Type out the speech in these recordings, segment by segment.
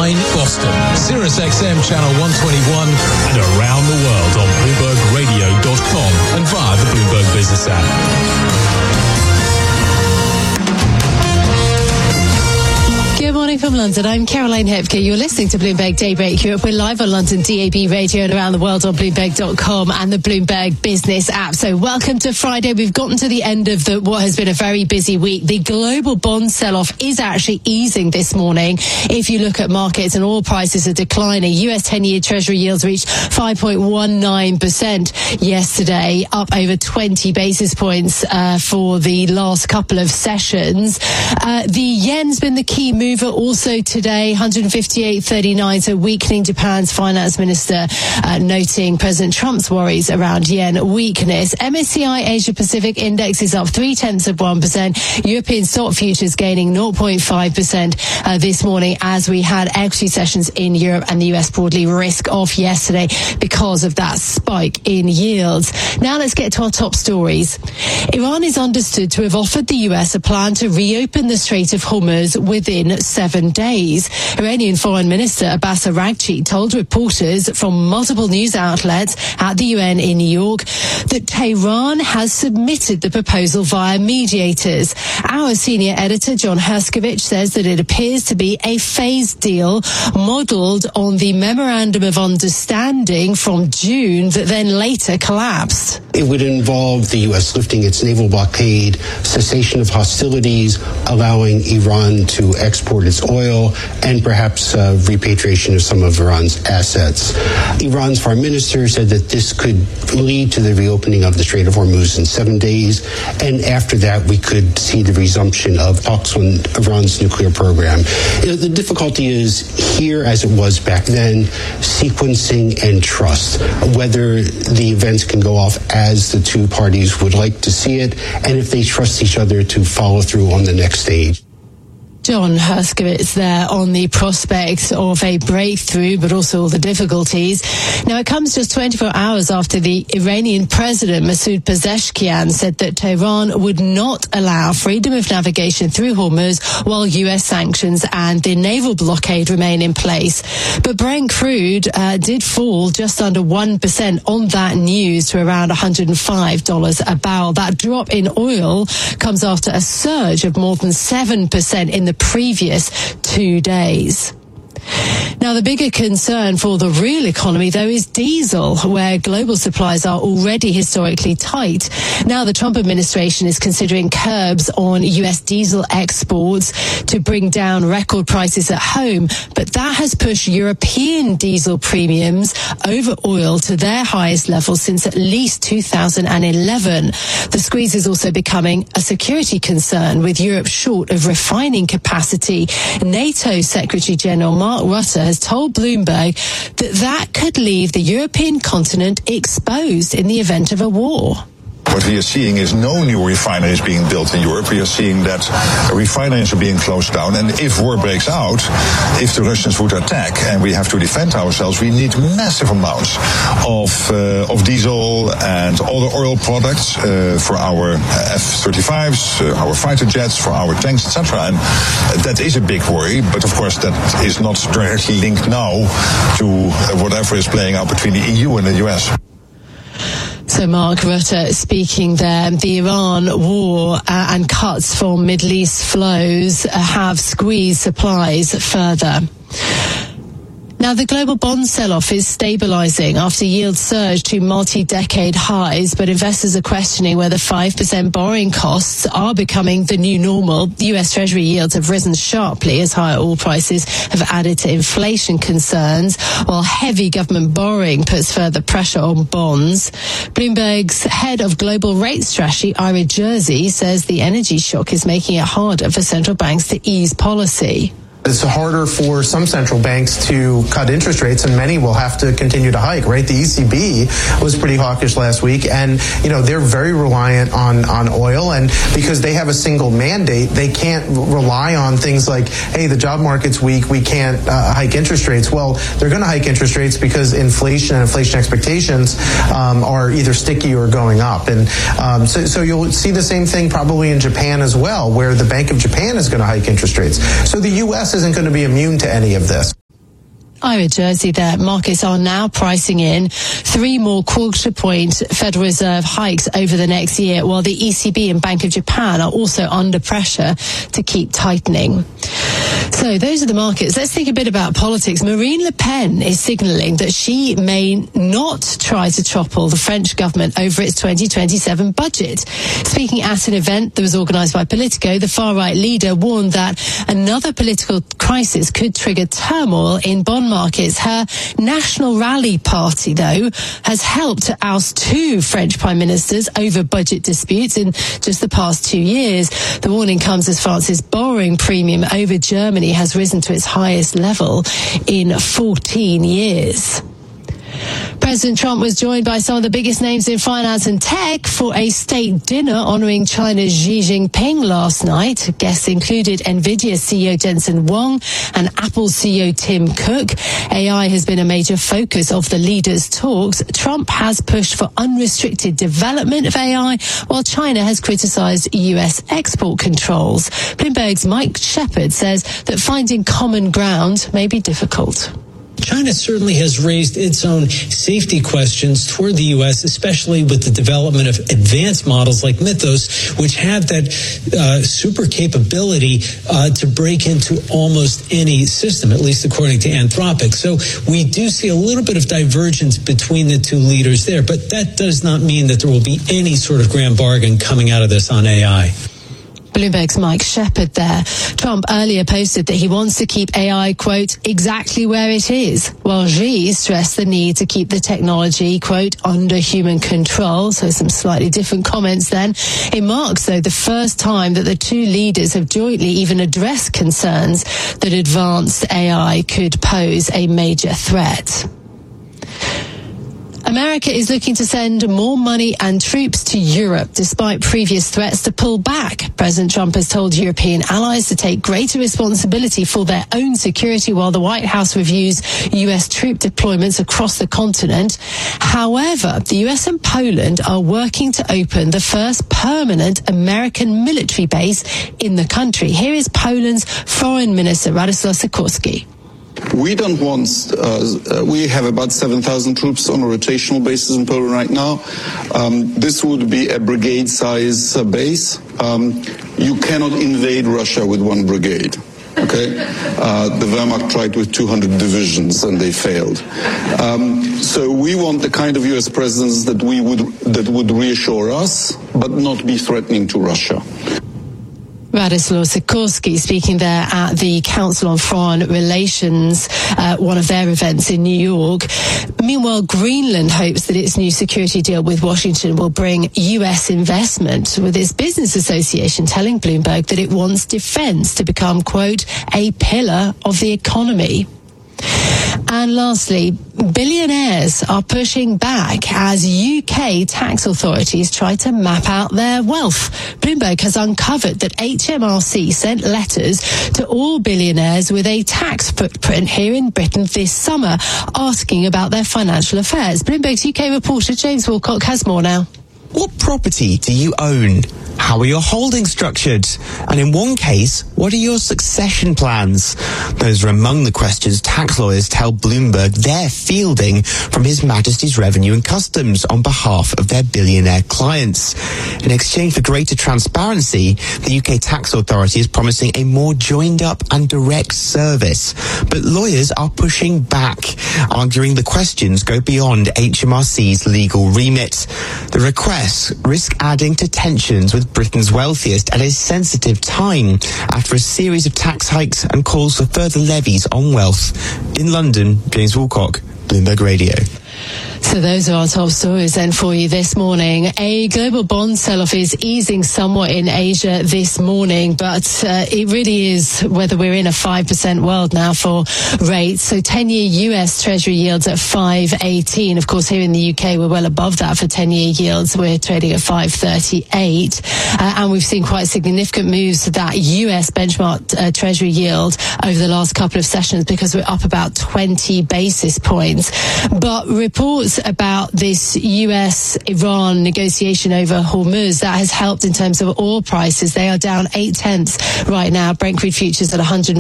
online, Boston, Sirius XM channel 121, and around the world on BloombergRadio.com and via the Bloomberg Business app. Good morning from London. I'm Caroline Hepke. You're listening to Bloomberg Daybreak Europe. We're live on London DAB radio and around the world on Bloomberg.com and the Bloomberg Business app. So welcome to Friday. We've gotten to the end of what has been a very busy week. The global bond sell-off is actually easing this morning. If you look at markets and oil prices are declining, US 10-year Treasury yields reached 5.19% yesterday, up over 20 basis points for the last couple of sessions. The yen's been the key mover also today, 158.39, so weakening. Japan's finance minister noting President Trump's worries around yen weakness. MSCI Asia Pacific Index is up 0.3%. European stock futures gaining 0.5% this morning as we had equity sessions in Europe and the US broadly risk off yesterday because of that spike in yields. Now let's get to our top stories. Iran is understood to have offered the US a plan to reopen the Strait of Hormuz within 7 days. Iranian Foreign Minister Abbas Araghchi told reporters from multiple news outlets at the UN in New York that Tehran has submitted the proposal via mediators. Our senior editor, John Herskovich, says that it appears to be a phased deal modelled on the Memorandum of Understanding from June that then later collapsed. It would involve the U.S. lifting its naval blockade, cessation of hostilities, allowing Iran to export its oil, and perhaps repatriation of some of Iran's assets. Iran's foreign minister said that this could lead to the reopening of the Strait of Hormuz in 7 days, and after that we could see the resumption of talks on Iran's nuclear program. The difficulty is here, as it was back then, sequencing and trust, whether the events can go off as the two parties would like to see it, and if they trust each other to follow through on the next stage. John Herskovich there on the prospects of a breakthrough, but also all the difficulties. Now, it comes just 24 hours after the Iranian president, Masoud Pezeshkian, said that Tehran would not allow freedom of navigation through Hormuz while U.S. sanctions and the naval blockade remain in place. But Brent crude did fall just under 1% on that news to around $105 a barrel. That drop in oil comes after a surge of more than 7% in the previous 2 days. Now, the bigger concern for the real economy, though, is diesel, where global supplies are already historically tight. Now, the Trump administration is considering curbs on U.S. diesel exports to bring down record prices at home, but that has pushed European diesel premiums over oil to their highest level since at least 2011. The squeeze is also becoming a security concern, with Europe short of refining capacity. NATO Secretary General Mark Rutte has told Bloomberg that could leave the European continent exposed in the event of a war. What we are seeing is no new refineries being built in Europe. We are seeing that refineries are being closed down. And if war breaks out, if the Russians would attack and we have to defend ourselves, we need massive amounts of diesel and other oil products for our F-35s, our fighter jets, for our tanks, etc. And that is a big worry. But of course, that is not directly linked now to whatever is playing out between the EU and the US. So Mark Rutte speaking there. The Iran war and cuts from Middle East flows have squeezed supplies further. Now, the global bond sell-off is stabilizing after yields surged to multi-decade highs, but investors are questioning whether 5% borrowing costs are becoming the new normal. U.S. Treasury yields have risen sharply as higher oil prices have added to inflation concerns, while heavy government borrowing puts further pressure on bonds. Bloomberg's head of global rate strategy, Ira Jersey, says the energy shock is making it harder for central banks to ease policy. It's harder for some central banks to cut interest rates, and many will have to continue to hike, right? The ECB was pretty hawkish last week, and, you know, they're very reliant on oil, and because they have a single mandate, they can't rely on things like, hey, the job market's weak, we can't hike interest rates. Well, they're going to hike interest rates because inflation and inflation expectations are either sticky or going up. And so you'll see the same thing probably in Japan as well, where the Bank of Japan is going to hike interest rates. So the U.S. isn't going to be immune to any of this. Ira Jersey there. Markets are now pricing in 3 more quarter-point Federal Reserve hikes over the next year, while the ECB and Bank of Japan are also under pressure to keep tightening. So those are the markets. Let's think a bit about politics. Marine Le Pen is signalling that she may not try to topple the French government over its 2027 budget. Speaking at an event that was organised by Politico, the far-right leader warned that another political crisis could trigger turmoil in bond markets. Her National Rally Party, though, has helped to oust 2 French prime ministers over budget disputes in just the past 2 years. The warning comes as France's borrowing premium over Germany has risen to its highest level in 14 years. President Trump was joined by some of the biggest names in finance and tech for a state dinner honouring China's Xi Jinping last night. Guests included NVIDIA CEO Jensen Huang and Apple CEO Tim Cook. AI has been a major focus of the leaders' talks. Trump has pushed for unrestricted development of AI, while China has criticised US export controls. Bloomberg's Mike Shepard says that finding common ground may be difficult. China certainly has raised its own safety questions toward the U.S., especially with the development of advanced models like Mythos, which have that super capability to break into almost any system, at least according to Anthropic. So we do see a little bit of divergence between the two leaders there, but that does not mean that there will be any sort of grand bargain coming out of this on AI. Bloomberg's Mike Shepard there. Trump earlier posted that he wants to keep AI, quote, exactly where it is, while Xi stressed the need to keep the technology, quote, under human control. So some slightly different comments then. It marks, though, the first time that the two leaders have jointly even addressed concerns that advanced AI could pose a major threat. America is looking to send more money and troops to Europe despite previous threats to pull back. President Trump has told European allies to take greater responsibility for their own security while the White House reviews US troop deployments across the continent. However, the US and Poland are working to open the first permanent American military base in the country. Here is Poland's Foreign Minister Radosław Sikorski. We don't want, we have about 7,000 troops on a rotational basis in Poland right now. This would be a brigade-size base. You cannot invade Russia with one brigade. Okay, the Wehrmacht tried with 200 divisions and they failed. So we want the kind of U.S. presence that would reassure us, but not be threatening to Russia. Radosław Sikorski speaking there at the Council on Foreign Relations, one of their events in New York. Meanwhile, Greenland hopes that its new security deal with Washington will bring US investment, with its business association telling Bloomberg that it wants defense to become, quote, a pillar of the economy. And lastly, billionaires are pushing back as UK tax authorities try to map out their wealth. Bloomberg has uncovered that HMRC sent letters to all billionaires with a tax footprint here in Britain this summer, asking about their financial affairs. Bloomberg's UK reporter James Wilcock has more now. What property do you own? How are your holdings structured? And in one case, what are your succession plans? Those are among the questions tax lawyers tell Bloomberg they're fielding from His Majesty's Revenue and Customs on behalf of their billionaire clients. In exchange for greater transparency, the UK tax authority is promising a more joined-up and direct service. But lawyers are pushing back, arguing the questions go beyond HMRC's legal remit. The requests risk adding to tensions with Britain's wealthiest at a sensitive time after a series of tax hikes and calls for further levies on wealth. In London, James Wilcock, Bloomberg Radio. So those are our top stories then for you this morning. A global bond sell-off is easing somewhat in Asia this morning, but it really is whether we're in a 5% world now for rates. So 10-year US Treasury yields at 5.18. Of course, here in the UK, we're well above that for 10-year yields. We're trading at 5.38. And we've seen quite significant moves to that US benchmark Treasury yield over the last couple of sessions because we're up about 20 basis points. But reports things about this US-Iran negotiation over Hormuz that has helped in terms of oil prices. They are down 0.8 right now. Brent crude futures at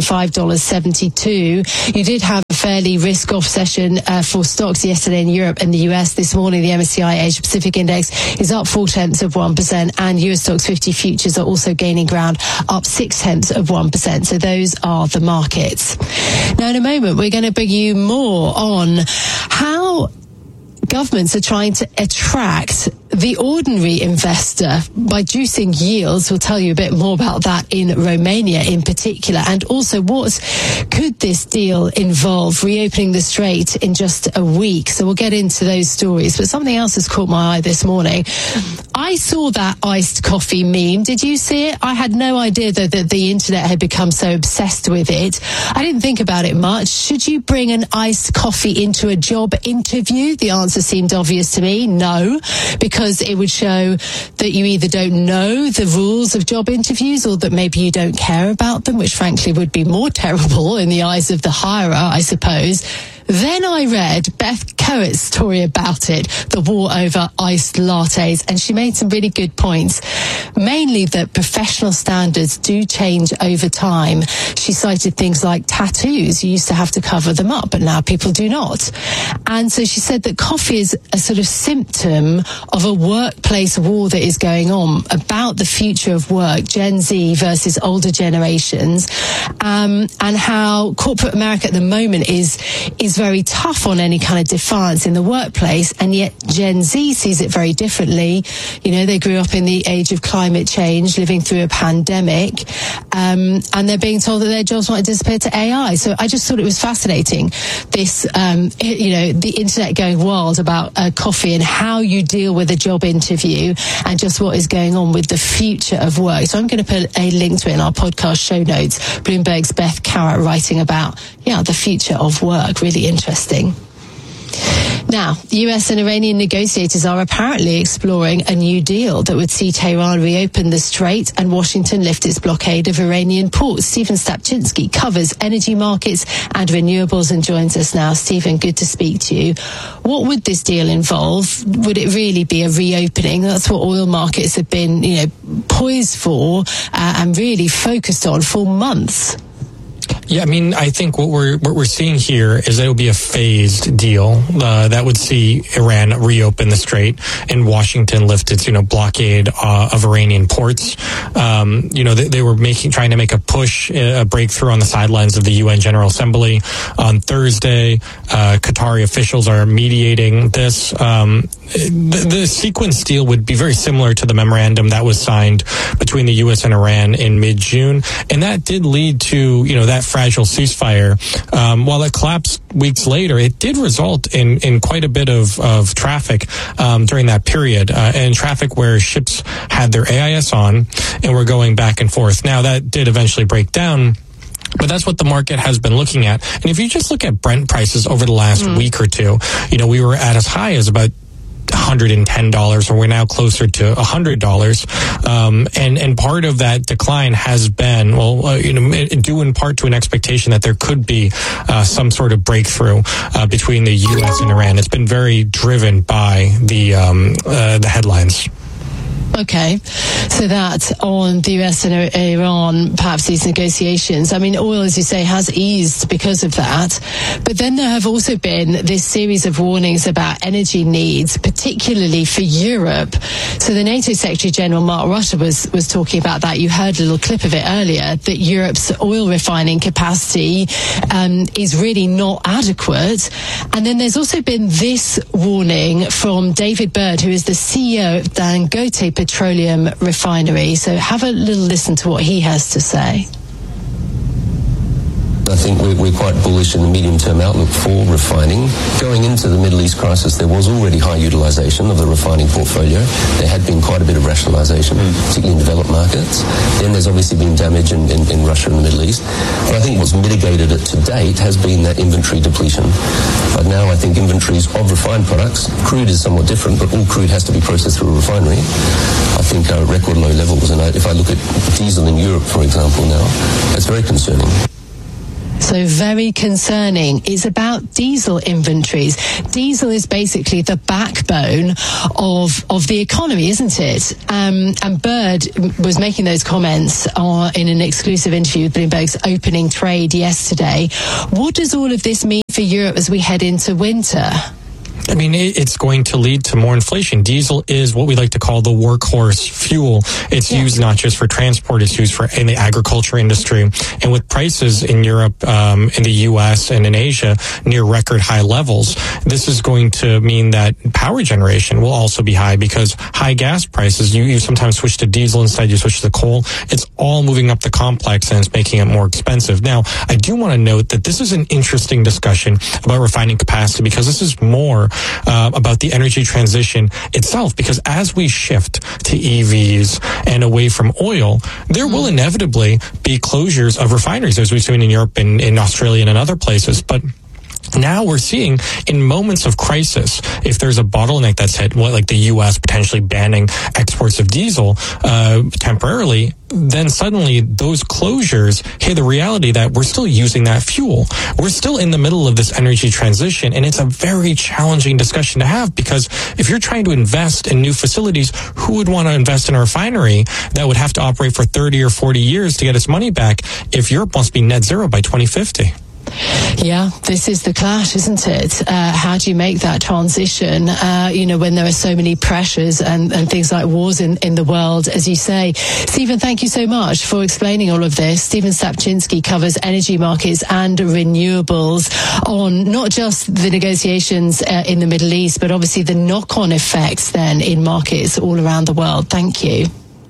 $105.72. You did have a fairly risk-off session for stocks yesterday in Europe and the US. This morning, the MSCI Asia Pacific Index is up 0.4%, and US stocks 50 futures are also gaining ground, up 0.6%. So those are the markets. Now, in a moment, we're going to bring you more on how governments are trying to attract the ordinary investor by juicing yields. We'll tell you a bit more about that in Romania in particular. And also, what could this deal involve? Reopening the Strait in just a week. So we'll get into those stories. But something else has caught my eye this morning. I saw that iced coffee meme. Did you see it? I had no idea that the internet had become so obsessed with it. I didn't think about it much. Should you bring an iced coffee into a job interview? The answer seemed obvious to me. No, because it would show that you either don't know the rules of job interviews or that maybe you don't care about them, which frankly would be more terrible in the eyes of the hirer, I suppose. Then I read Beth Coates' story about it, the war over iced lattes, and she made some really good points, mainly that professional standards do change over time. She cited things like tattoos. You used to have to cover them up, but now people do not. And so she said that coffee is a sort of symptom of a workplace war that is going on about the future of work, Gen Z versus older generations, and how corporate America at the moment is very tough on any kind of defiance in the workplace, and yet Gen Z sees it very differently. You know, they grew up in the age of climate change, living through a pandemic, and they're being told that their jobs might disappear to AI. So I just thought it was fascinating, this, the internet going wild about coffee and how you deal with a job interview and just what is going on with the future of work. So I'm going to put a link to it in our podcast show notes. Bloomberg's Beth Carrot writing about, the future of work. Really interesting. Now, US and Iranian negotiators are apparently exploring a new deal that would see Tehran reopen the Strait and Washington lift its blockade of Iranian ports. Stephen Stapczynski covers energy markets and renewables and joins us now. Stephen, good to speak to you. What would this deal involve? Would it really be a reopening? That's what oil markets have been, poised for and really focused on for months. Yeah, I mean, I think what we're seeing here is that it will be a phased deal that would see Iran reopen the Strait and Washington lift its, blockade of Iranian ports. They were trying to make a push, a breakthrough on the sidelines of the UN General Assembly on Thursday. Qatari officials are mediating this. The sequence deal would be very similar to the memorandum that was signed between the U.S. and Iran in mid-June, and that did lead to, that fragile ceasefire. While it collapsed weeks later, it did result in quite a bit of traffic during that period, and traffic where ships had their AIS on and were going back and forth. Now, that did eventually break down, but that's what the market has been looking at. And if you just look at Brent prices over the last week or two, we were at as high as about $110, and we're now closer to $100. And part of that decline has been, due in part to an expectation that there could be some sort of breakthrough between the U.S. and Iran. It's been very driven by the headlines. Okay, so that on the US and Iran, perhaps these negotiations. I mean, oil, as you say, has eased because of that. But then there have also been this series of warnings about energy needs, particularly for Europe. So the NATO Secretary General Mark Rutte was talking about that. You heard a little clip of it earlier, that Europe's oil refining capacity is really not adequate. And then there's also been this warning from David Bird, who is the CEO of Dangote Petroleum Refinery. So have a little listen to what he has to say. I think we're quite bullish in the medium-term outlook for refining. Going into the Middle East crisis, there was already high utilization of the refining portfolio. There had been quite a bit of rationalization, particularly in developed markets. Then there's obviously been damage in Russia and the Middle East. But I think what's mitigated it to date has been that inventory depletion. But now I think inventories of refined products, crude is somewhat different, but all crude has to be processed through a refinery, I think are at record low levels. And if I look at diesel in Europe, for example, now, it's very concerning. So very concerning. It's about diesel inventories. Diesel is basically the backbone of the economy, isn't it? And Bird was making those comments in an exclusive interview with Bloomberg's Opening Trade yesterday. What does all of this mean for Europe as we head into winter? I mean, it's going to lead to more inflation. Diesel is what we like to call the workhorse fuel. It's used not just for transport, it's used in the agriculture industry. And with prices in Europe, in the US and in Asia near record high levels, this is going to mean that power generation will also be high because high gas prices, you sometimes switch to diesel instead, you switch to coal. It's all moving up the complex and it's making it more expensive. Now, I do want to note that this is an interesting discussion about refining capacity because this is more about the energy transition itself, because as we shift to EVs and away from oil, there will inevitably be closures of refineries, as we've seen in Europe and in Australia and in other places. But now we're seeing in moments of crisis, if there's a bottleneck that's hit, like the U.S. potentially banning exports of diesel temporarily, then suddenly those closures hit the reality that we're still using that fuel. We're still in the middle of this energy transition, and it's a very challenging discussion to have because if you're trying to invest in new facilities, who would want to invest in a refinery that would have to operate for 30 or 40 years to get its money back if Europe wants to be net zero by 2050? Yeah, this is the clash, isn't it? How do you make that transition, when there are so many pressures and things like wars in the world, as you say. Stephen, thank you so much for explaining all of this. Stephen Sapczynski covers energy markets and renewables on not just the negotiations in the Middle East, but obviously the knock-on effects then in markets all around the world. Thank you.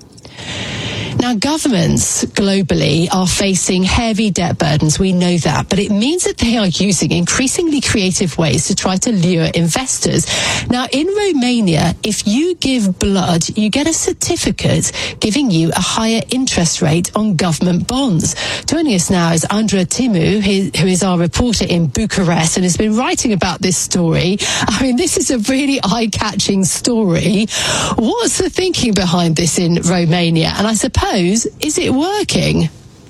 Now, governments globally are facing heavy debt burdens. We know that. But it means that they are using increasingly creative ways to try to lure investors. Now, in Romania, if you give blood, you get a certificate giving you a higher interest rate on government bonds. Joining us now is Andra Timu, who is our reporter in Bucharest and has been writing about this story. I mean, this is a really eye-catching story. What's the thinking behind this in Romania? And I suppose, is it working?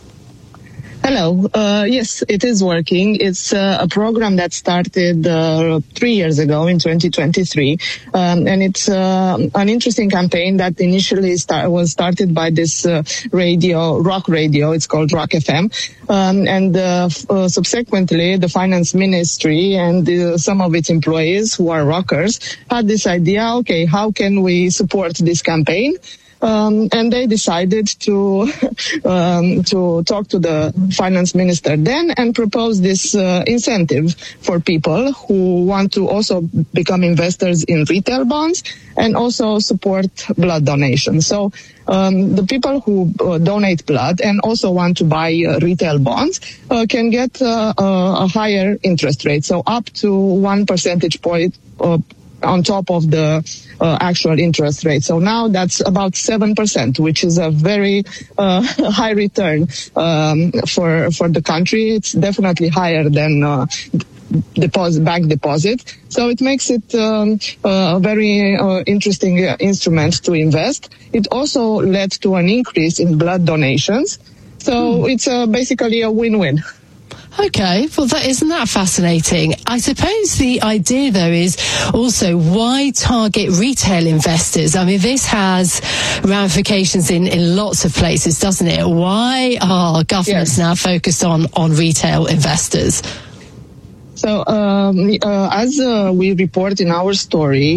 Hello. Yes, it is working. It's a program that started 3 years ago in 2023. And it's an interesting campaign that initially was started by this rock radio. It's called Rock FM. And subsequently, the finance ministry and some of its employees who are rockers had this idea, okay, how can we support this campaign? And they decided to talk to the finance minister then and propose this incentive for people who want to also become investors in retail bonds and also support blood donations. So the people who donate blood and also want to buy retail bonds can get a higher interest rate, so up to 1 percentage point on top of the actual interest rate. So now that's about 7%, which is a very high return for the country. It's definitely higher than bank deposit. So it makes it a very interesting instrument to invest. It also led to an increase in blood donations. So it's basically a win-win. Okay, well, isn't that fascinating? I suppose the idea, though, is also why target retail investors? I mean, this has ramifications in lots of places, doesn't it? Why are governments now focused on retail investors? So, as we report in our story,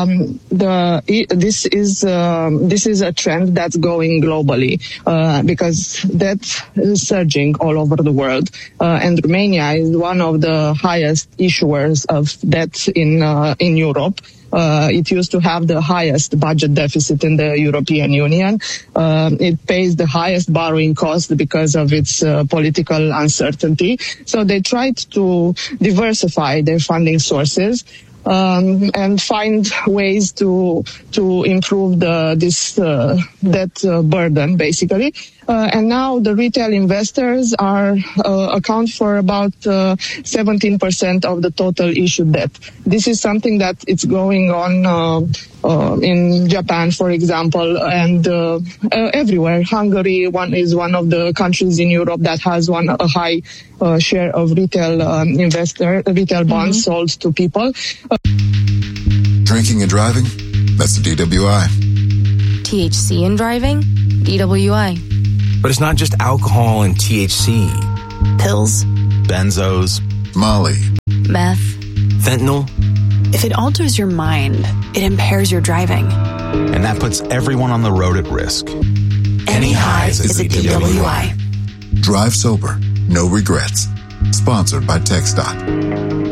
this is a trend that's going globally because debt is surging all over the world, and Romania is one of the highest issuers of debt in Europe. It used to have the highest budget deficit in the European Union. It pays the highest borrowing cost because of its political uncertainty. So they tried to diversify their funding sources and find ways to improve this debt burden, basically. and now the retail investors account for about 17% of the total issued debt. This is something that it's going on in Japan, for example, and everywhere. Hungary is one of the countries in Europe that has a high share of retail bonds sold to people. Drinking and driving? That's the DWI. THC in driving? DWI. But it's not just alcohol and THC. Pills. Benzos. Molly. Meth. Fentanyl. If it alters your mind, it impairs your driving. And that puts everyone on the road at risk. Any highs is a DWI. Drive sober. No regrets. Sponsored by TxDOT.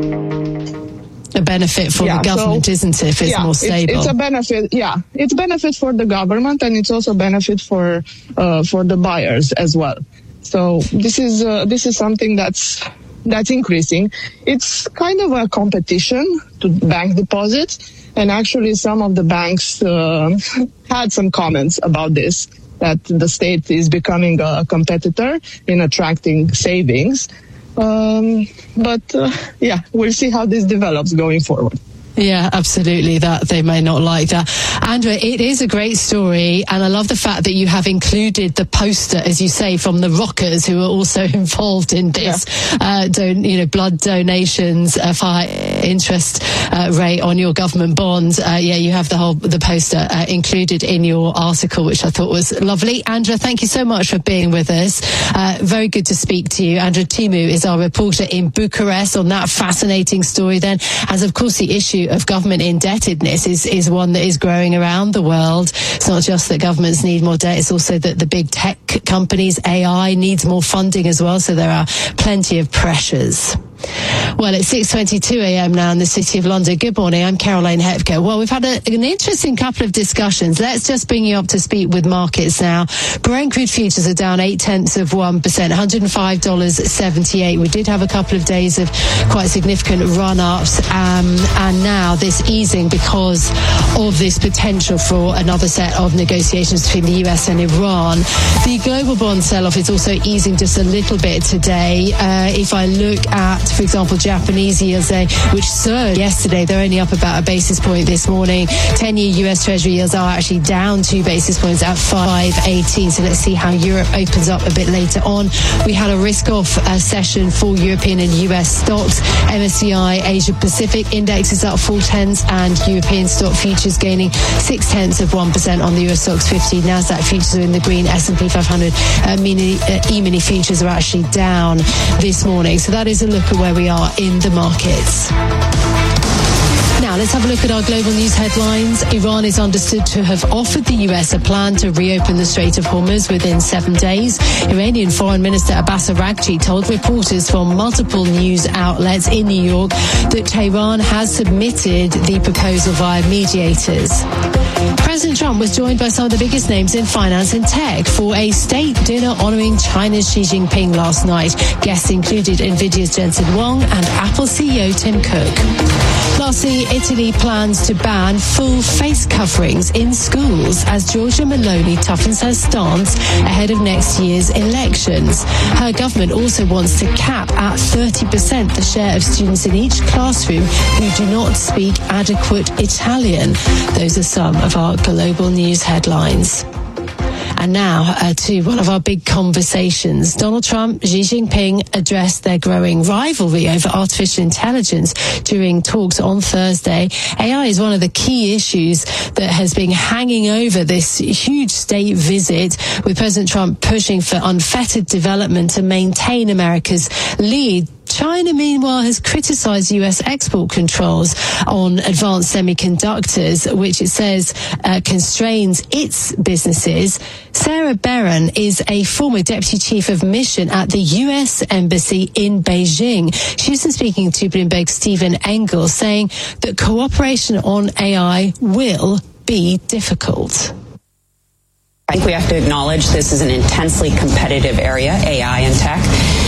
A benefit for the government, isn't it, if it's more stable? It's a benefit, It's benefit for the government, and it's also benefit for the buyers as well. So this is something that's increasing. It's kind of a competition to bank deposits, and actually some of the banks had some comments about this, that the state is becoming a competitor in attracting savings. But we'll see how this develops going forward. Yeah, absolutely. That they may not like that. Andra, it is a great story, and I love the fact that you have included the poster, as you say, from the Rockers, who are also involved in this. Blood donations, high interest rate on your government bonds. You have the poster included in your article, which I thought was lovely. Andra, thank you so much for being with us. Very good to speak to you. Andra Timu is our reporter in Bucharest on that fascinating story then, as of course the issue of government indebtedness is one that is growing around the world. It's not just that governments need more debt, it's also that the big tech companies, AI, needs more funding as well, so there are plenty of pressures. Well, it's 6:22 a.m. now in the City of London. Good morning, I'm Caroline Hepker. Well, we've had an interesting couple of discussions. Let's just bring you up to speed with markets now. Brent crude futures are down 0.8%, $105.78. We did have a couple of days of quite significant run-ups, and now this easing because of this potential for another set of negotiations between the US and Iran. The global bond sell-off is also easing just a little bit today. If I look at, for example, Japanese yields, which surged yesterday, they're only up about a basis point this morning. 10-year US Treasury yields are actually down 2 basis points at 5.18. So let's see how Europe opens up a bit later on. We had a risk-off session for European and US stocks. MSCI Asia Pacific Index is up 0.4, and European stock futures gaining 0.6% on the US stocks 50. Nasdaq futures are in the green. S&P 500 E-mini futures are actually down this morning. So that is a look at where we are in the markets. Now, let's have a look at our global news headlines. Iran is understood to have offered the US a plan to reopen the Strait of Hormuz within 7 days. Iranian Foreign Minister Abbas Araghchi told reporters from multiple news outlets in New York that Tehran has submitted the proposal via mediators. President Trump was joined by some of the biggest names in finance and tech for a state dinner honoring China's Xi Jinping last night. Guests included NVIDIA's Jensen Huang and Apple CEO Tim Cook. Lastly, Italy plans to ban full face coverings in schools as Giorgia Meloni toughens her stance ahead of next year's elections. Her government also wants to cap at 30% the share of students in each classroom who do not speak adequate Italian. Those are some of our global news headlines. And now to one of our big conversations. Donald Trump, Xi Jinping addressed their growing rivalry over artificial intelligence during talks on Thursday. AI is one of the key issues that has been hanging over this huge state visit, with President Trump pushing for unfettered development to maintain America's lead. China, meanwhile, has criticized U.S. export controls on advanced semiconductors, which it says constrains its businesses. Sarah Barron is a former deputy chief of mission at the U.S. Embassy in Beijing. She's been speaking to Bloomberg's Stephen Engel, saying that cooperation on AI will be difficult. I think we have to acknowledge this is an intensely competitive area, AI and tech.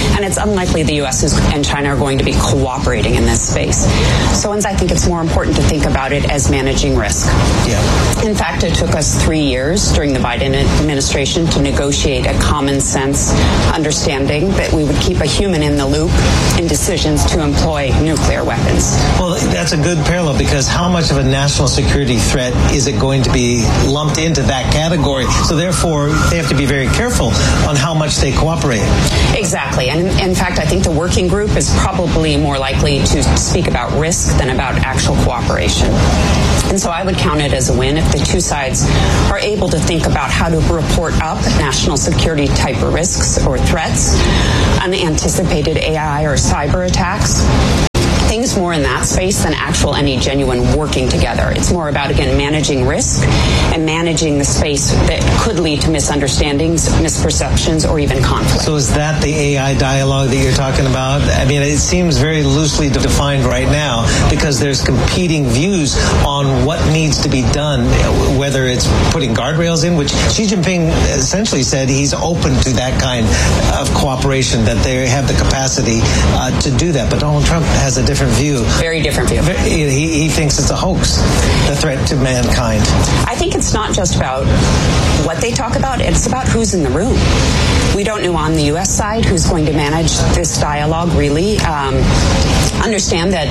and it's unlikely the U.S. and China are going to be cooperating in this space. So I think it's more important to think about it as managing risk. Yeah. In fact, it took us 3 years during the Biden administration to negotiate a common sense understanding that we would keep a human in the loop in decisions to employ nuclear weapons. Well, that's a good parallel, because how much of a national security threat is it going to be lumped into that category? So therefore, they have to be very careful on how much they cooperate. Exactly. And in fact, I think the working group is probably more likely to speak about risk than about actual cooperation. And so I would count it as a win if the two sides are able to think about how to report up national security type of risks or threats, unanticipated AI or cyber attacks, things more in that space than actual any genuine working together. It's more about, again, managing risk and managing the space that could lead to misunderstandings, misperceptions, or even conflict. So is that the AI dialogue that you're talking about? I mean, it seems very loosely defined right now, because there's competing views on what needs to be done, whether it's putting guardrails in, which Xi Jinping essentially said he's open to that kind of cooperation, that they have the capacity to do that. But Donald Trump has a different view. Very different view. He thinks it's a hoax, the threat to mankind. I think it's not just about what they talk about, it's about who's in the room. We don't know on the U.S. side who's going to manage this dialogue, really. Understand that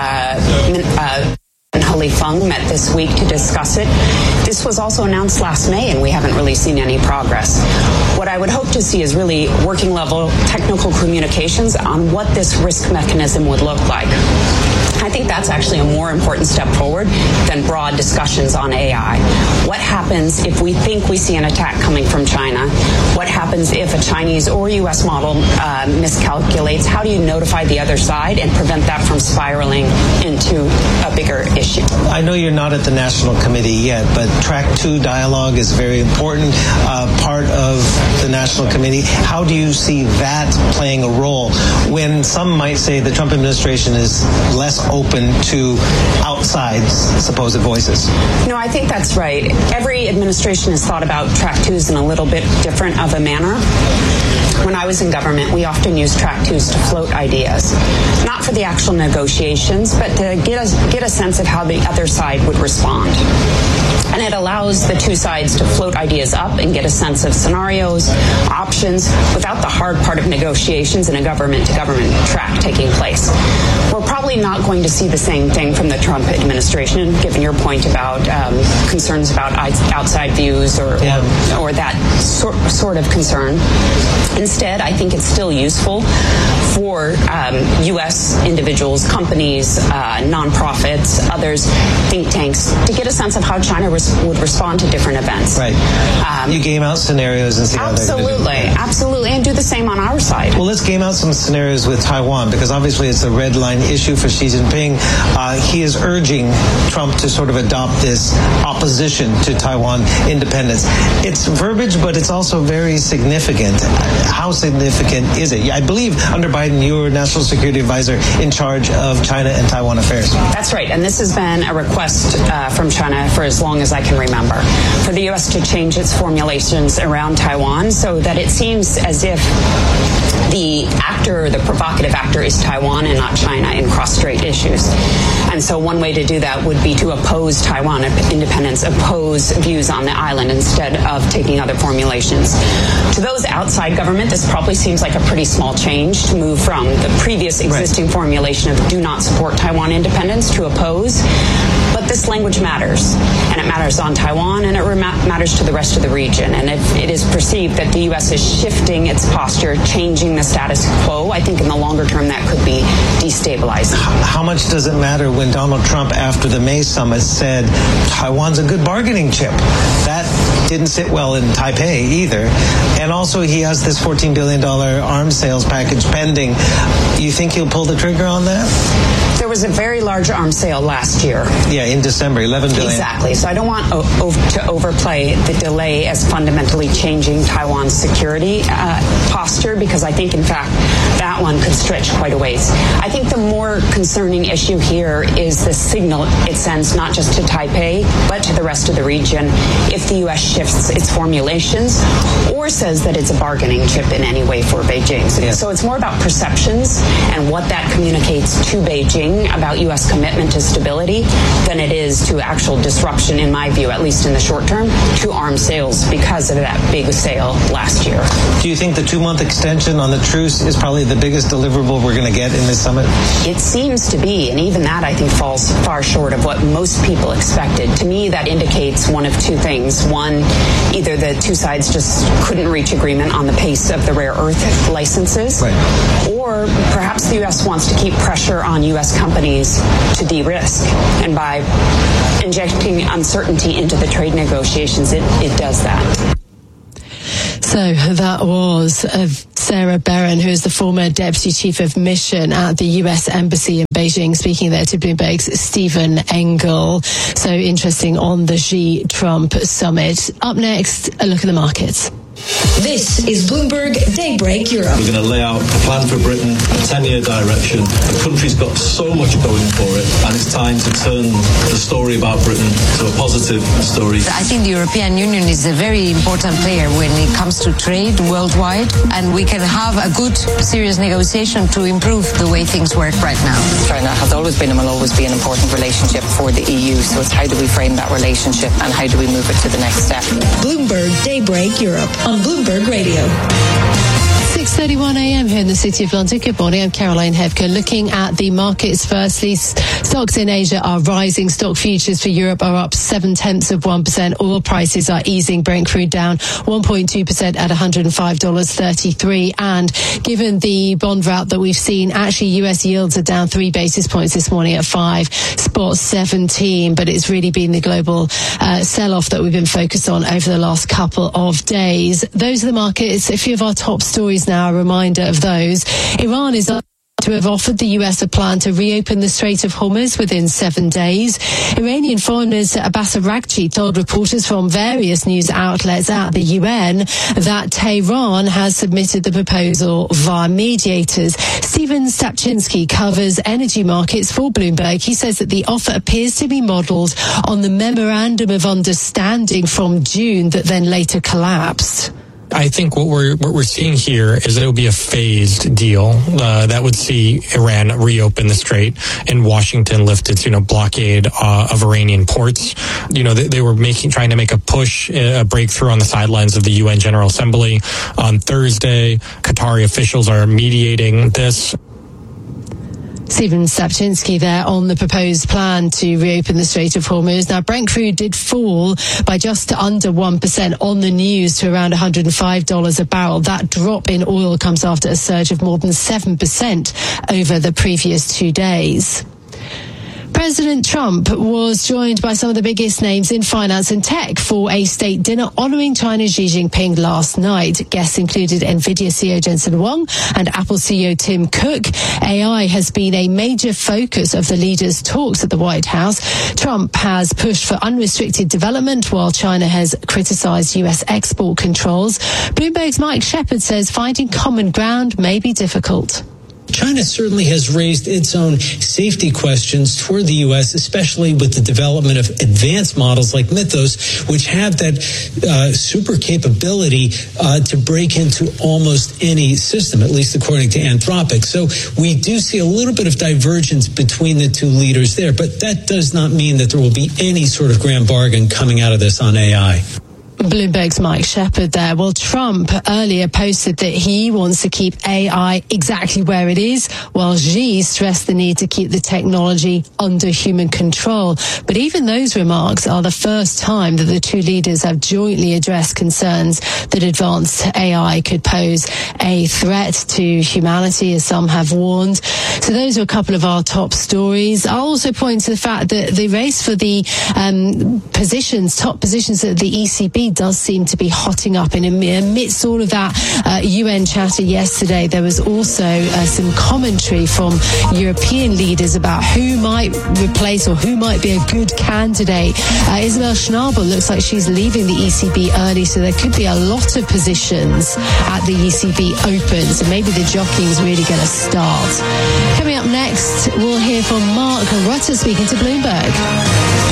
Heli Feng met this week to discuss it. This was also announced last May, and we haven't really seen any progress. What I would hope to see is really working level technical communications on what this risk mechanism would look like. I think that's actually a more important step forward than broad discussions on AI. What happens if we think we see an attack coming from China? What happens if a Chinese or U.S. model miscalculates? How do you notify the other side and prevent that from spiraling into a bigger issue? I know you're not at the National Committee yet, but Track 2 dialogue is a very important part of the National Committee. How do you see that playing a role when some might say the Trump administration is less open to outside supposed voices? No, I think that's right. Every administration has thought about Track 2s in a little bit different of a manner. When I was in government, we often used Track 2s to float ideas, not for the actual negotiations, but to get a sense of how the other side would respond. And it allows the two sides to float ideas up and get a sense of scenarios, options, without the hard part of negotiations in a government-to-government track taking place. We're probably not going to see the same thing from the Trump administration, given your point about concerns about outside views or that sort of concern. Instead, I think it's still useful for U.S. individuals, companies, nonprofits, others, think tanks, to get a sense of how China would respond to different events. Right. You game out scenarios and see how they're going to do that. Absolutely, and do the same on our side. Well, let's game out some scenarios with Taiwan, because obviously it's a red line issue for Xi Jinping. He is urging Trump to sort of adopt this opposition to Taiwan independence. It's verbiage, but it's also very significant. How significant is it? I believe under Biden, you were National Security Advisor in charge of China and Taiwan affairs. That's right, and this has been a request from China for as long as I can remember, for the U.S. to change its formulations around Taiwan so that it seems as if the actor, the provocative actor, is Taiwan and not China in cross-strait issues. And so one way to do that would be to oppose Taiwan independence, oppose views on the island instead of taking other formulations. To those outside government, this probably seems like a pretty small change to move from the previous existing formulation of do not support Taiwan independence to oppose. But this language matters, and it matters on Taiwan, and it matters to the rest of the region. And if it is perceived that the U.S. is shifting its posture, changing the status quo, I think in the longer term that could be destabilizing. How much does it matter when Donald Trump, after the May summit, said Taiwan's a good bargaining chip? That didn't sit well in Taipei either. And also he has this $14 billion arms sales package pending. You think he'll pull the trigger on that? There was a very large arms sale last year. Yeah, in December, 11 billion. Exactly. So I don't want to overplay the delay as fundamentally changing Taiwan's security posture, because I think, in fact, that one could stretch quite a ways. I think the more concerning issue here is the signal it sends not just to Taipei, but to the rest of the region if the U.S. shifts its formulations or says that it's a bargaining chip in any way for Beijing. So it's more about perceptions and what that communicates to Beijing about U.S. commitment to stability than it is to actual disruption, in my view, at least in the short term, to arms sales because of that big sale last year. Do you think the 2-month extension on the truce is probably the biggest deliverable we're going to get in this summit? It seems to be, and even that, I think, falls far short of what most people expected. To me, that indicates one of two things. One, either the two sides just couldn't reach agreement on the pace of the rare earth licenses, or perhaps the U.S. wants to keep pressure on U.S. companies to de-risk. And by injecting uncertainty into the trade negotiations, it does that. So that was Sarah Barron, who is the former Deputy Chief of Mission at the U.S. Embassy in Beijing, speaking there to Bloomberg's Stephen Engel. So interesting on the Xi-Trump summit. Up next, a look at the markets. This is Bloomberg Daybreak Europe. We're going to lay out a plan for Britain, a 10-year direction. The country's got so much going for it, and it's time to turn the story about Britain to a positive story. I think the European Union is a very important player when it comes to trade worldwide, and we can have a good, serious negotiation to improve the way things work right now. China has always been and will always be an important relationship for the EU, so it's how do we frame that relationship and how do we move it to the next step. Bloomberg Daybreak Europe on Bloomberg Radio. 6:31 a.m. here in the City of London. Good morning, I'm Caroline Hebker. Looking at the markets firstly, stocks in Asia are rising. Stock futures for Europe are up 0.7%. Oil prices are easing. Brent crude down 1.2% at $105.33. And given the bond rout that we've seen, actually US yields are down 3 basis points this morning at 5.17. But it's really been the global sell-off that we've been focused on over the last couple of days. Those are the markets. A few of our top stories now, a reminder of those. Iran is up to have offered the US a plan to reopen the Strait of Hormuz within 7 days. Iranian Foreign Minister Abbas Araghchi told reporters from various news outlets at the UN that Tehran has submitted the proposal via mediators. Stephen Stapczynski covers energy markets for Bloomberg. He says that the offer appears to be modelled on the Memorandum of Understanding from June that then later collapsed. I think what we're seeing here is that it will be a phased deal that would see Iran reopen the strait and Washington lift its blockade of Iranian ports. They were trying to make a push, a breakthrough on the sidelines of the UN General Assembly on Thursday. Qatari officials are mediating this. Stephen Stapczynski there on the proposed plan to reopen the Strait of Hormuz. Now, Brent crude did fall by just under 1% on the news to around $105 a barrel. That drop in oil comes after a surge of more than 7% over the previous 2 days. President Trump was joined by some of the biggest names in finance and tech for a state dinner honoring China's Xi Jinping last night. Guests included NVIDIA CEO Jensen Huang and Apple CEO Tim Cook. AI has been a major focus of the leaders' talks at the White House. Trump has pushed for unrestricted development while China has criticized U.S. export controls. Bloomberg's Mike Shepard says finding common ground may be difficult. China certainly has raised its own safety questions toward the U.S., especially with the development of advanced models like Mythos, which have that super capability to break into almost any system, at least according to Anthropic. So we do see a little bit of divergence between the two leaders there, but that does not mean that there will be any sort of grand bargain coming out of this on AI. Bloomberg's Mike Shepard there. Well, Trump earlier posted that he wants to keep AI exactly where it is, while Xi stressed the need to keep the technology under human control. But even those remarks are the first time that the two leaders have jointly addressed concerns that advanced AI could pose a threat to humanity, as some have warned. So those are a couple of our top stories. I'll also point to the fact that the race for the top positions at the ECB really does seem to be hotting up. And amidst all of that UN chatter yesterday, there was also some commentary from European leaders about who might replace or who might be a good candidate. Isabel Schnabel looks like she's leaving the ECB early, so there could be a lot of positions at the ECB open. So maybe the jockeying's really going to start. Coming up next, we'll hear from Mark Rutte speaking to Bloomberg.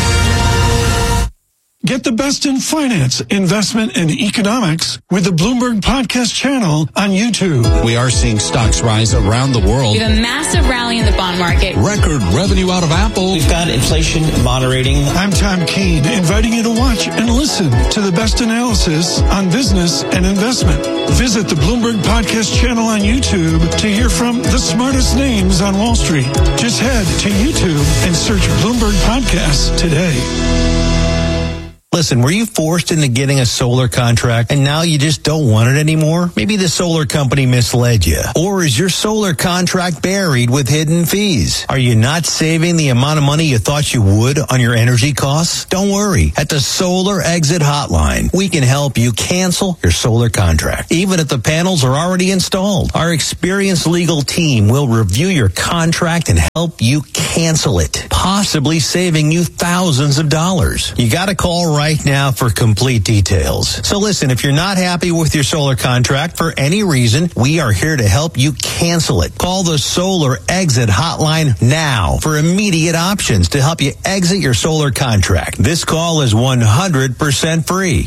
Get the best in finance, investment, and economics with the Bloomberg Podcast channel on YouTube. We are seeing stocks rise around the world. We have a massive rally in the bond market. Record revenue out of Apple. We've got inflation moderating. I'm Tom Keene, inviting you to watch and listen to the best analysis on business and investment. Visit the Bloomberg Podcast channel on YouTube to hear from the smartest names on Wall Street. Just head to YouTube and search Bloomberg Podcasts today. Listen, were you forced into getting a solar contract and now you just don't want it anymore? Maybe the solar company misled you. Or is your solar contract buried with hidden fees? Are you not saving the amount of money you thought you would on your energy costs? Don't worry. At the Solar Exit Hotline, we can help you cancel your solar contract, even if the panels are already installed. Our experienced legal team will review your contract and help you cancel it, possibly saving you thousands of dollars. You got to call right now for complete details. So listen, if you're not happy with your solar contract for any reason, we are here to help you cancel it. Call the Solar Exit Hotline now for immediate options to help you exit your solar contract. This call is 100% free.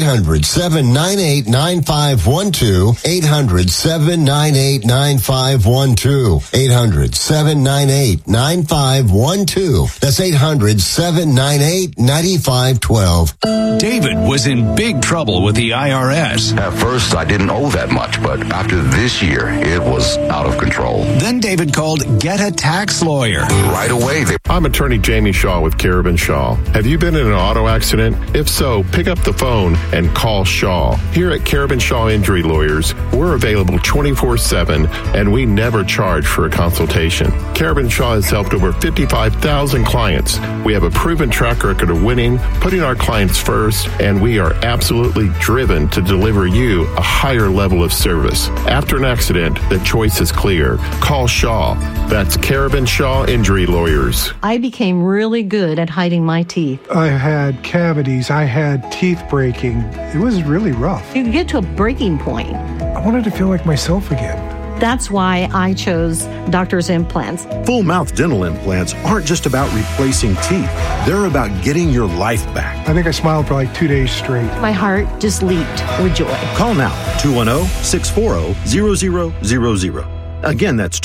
800-798-9512. 800-798-9512. 800-798-9512. That's 800-798-9512. David was in big trouble with the IRS. At first, I didn't owe that much, but after this year, it was out of control. Then David called Get a Tax Lawyer. Right away, I'm attorney Jamie Shaw with Carabin Shaw. Have you been in an auto accident? If so, pick up the phone and call Shaw. Here at Carabin Shaw Injury Lawyers, we're available 24/7, and we never charge for a consultation. Carabin Shaw has helped over 55,000 clients. We have a proven track record of winning, putting our clients first, and we are absolutely driven to deliver you a higher level of service. After an accident, the choice is clear. Call Shaw. That's Carabin Shaw Injury Lawyers. I became really good at hiding my teeth. I had cavities. I had teeth breaking. It was really rough. You get to a breaking point. I wanted to feel like myself again. That's why I chose Doctor's Implants. Full mouth dental implants aren't just about replacing teeth. They're about getting your life back. I think I smiled for like 2 days straight. My heart just leaped with joy. Call now, 210-640-0000. Again, that's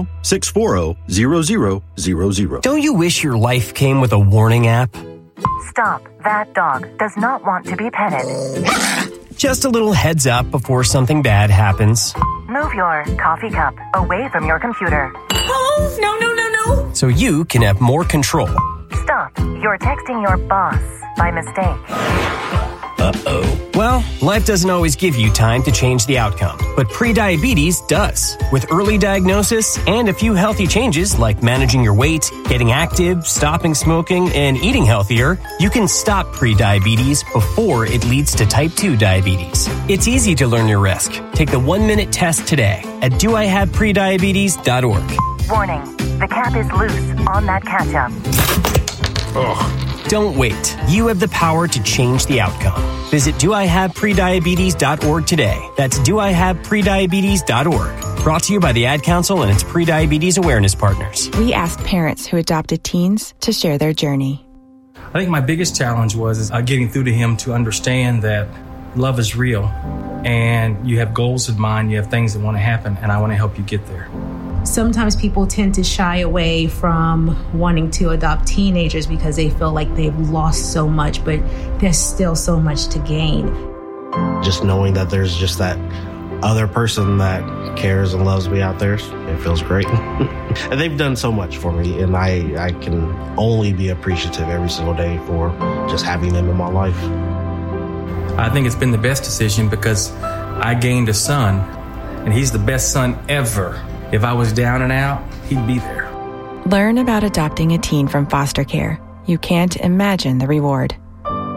210-640-0000. Don't you wish your life came with a warning app? Stop. That dog does not want to be petted. Just a little heads up before something bad happens. Move your coffee cup away from your computer. Oh, no. So you can have more control. Stop. You're texting your boss by mistake. Uh-oh. Well, life doesn't always give you time to change the outcome, but prediabetes does. With early diagnosis and a few healthy changes like managing your weight, getting active, stopping smoking, and eating healthier, you can stop prediabetes before it leads to type 2 diabetes. It's easy to learn your risk. Take the 1-minute test today at doihaveprediabetes.org. Warning, the cap is loose on that ketchup. Ugh. Don't wait. You have the power to change the outcome. Visit doihaveprediabetes.org today. That's doihaveprediabetes.org. Brought to you by the Ad Council and its Prediabetes Awareness Partners. We asked parents who adopted teens to share their journey. I think my biggest challenge was getting through to him to understand that love is real and you have goals in mind, you have things that want to happen, and I want to help you get there. Sometimes people tend to shy away from wanting to adopt teenagers because they feel like they've lost so much, but there's still so much to gain. Just knowing that there's just that other person that cares and loves me out there, it feels great. And they've done so much for me, and I can only be appreciative every single day for just having them in my life. I think it's been the best decision because I gained a son, and he's the best son ever. If I was down and out, he'd be there. Learn about adopting a teen from foster care. You can't imagine the reward.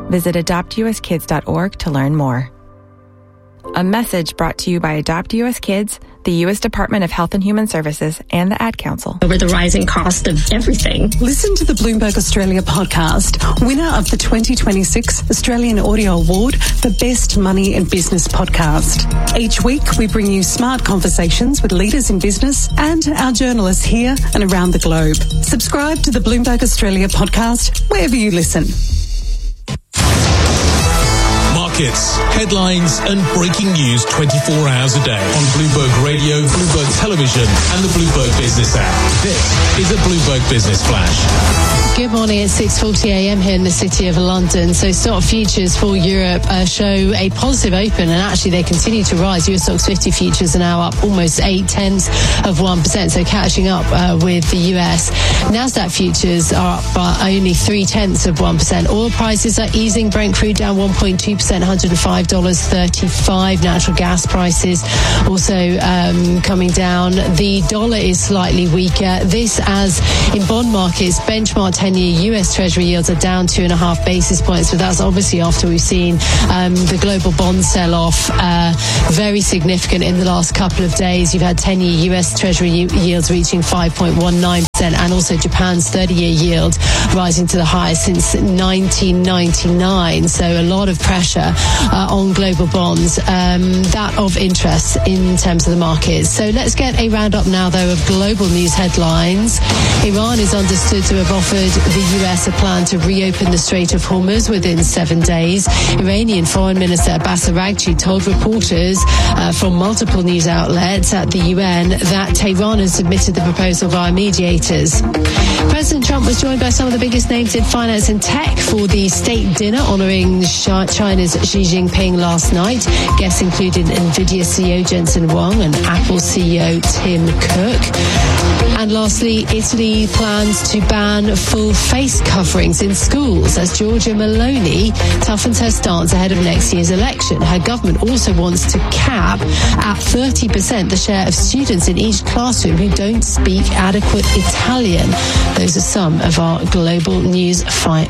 Visit adoptuskids.org to learn more. A message brought to you by Adopt US Kids, the U.S. Department of Health and Human Services, and the Ad Council. Over the rising cost of everything. Listen to the Bloomberg Australia podcast, winner of the 2026 Australian Audio Award for Best Money and Business Podcast. Each week, we bring you smart conversations with leaders in business and our journalists here and around the globe. Subscribe to the Bloomberg Australia podcast wherever you listen. Markets, headlines and breaking news 24 hours a day on Bloomberg Radio, Bloomberg Television and the Bloomberg Business app. This is a Bloomberg Business Flash. Good morning. It's 6:40 a.m. here in the city of London. So stock futures for Europe show a positive open, and actually they continue to rise. US Stocks 50 futures are now up almost 0.8%, so catching up with the US. Nasdaq futures are up by only 0.3%. Oil prices are easing. Brent crude down 1.2%, $105.35. Natural gas prices also coming down. The dollar is slightly weaker. This as in bond markets, benchmark 10-year US Treasury yields are down 2.5 basis points, but that's obviously after we've seen the global bond sell-off very significant in the last couple of days. You've had 10-year US Treasury yields reaching 5.19%, and also Japan's 30-year yield rising to the highest since 1999. So a lot of pressure on global bonds, that of interest in terms of the markets. So let's get a roundup now, though, of global news headlines. Iran is understood to have offered the US a plan to reopen the Strait of Hormuz within 7 days. Iranian Foreign Minister Abbas Araghchi told reporters from multiple news outlets at the UN that Tehran has submitted the proposal via mediators. President Trump was joined by some of the biggest names in finance and tech for the state dinner honoring China's Xi Jinping last night. Guests included NVIDIA CEO Jensen Huang and Apple CEO Tim Cook. And lastly, Italy plans to ban full face coverings in schools as Giorgia Meloni toughens her stance ahead of next year's election. Her government also wants to cap at 30% the share of students in each classroom who don't speak adequate Italian. Those are some of our global news